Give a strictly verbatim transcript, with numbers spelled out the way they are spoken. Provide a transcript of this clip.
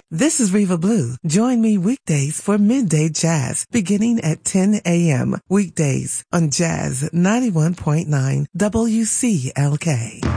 This is Reva Blue. Join me weekdays for Midday Jazz beginning at ten a.m. Weekdays on Jazz ninety-one point nine W C L K.